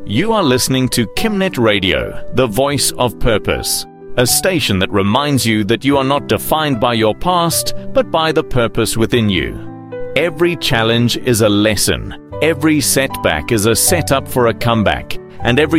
You are listening to Kimnet Radio, the voice of purpose, a station that reminds you that you are not defined by your past, but by the purpose within you. Every challenge is a lesson, every setback is a setup for a comeback, and every